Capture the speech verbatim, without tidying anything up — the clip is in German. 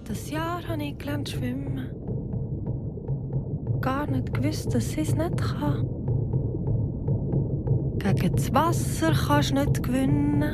Das Jahr habe ich gelernt schwimmen. Gar nicht gewusst, dass ich es nicht kann. Gegen das Wasser kannst du nicht gewinnen.